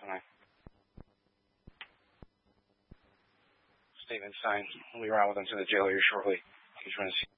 Bye. Stephen Stein will be around with them to the jail here shortly. He's running.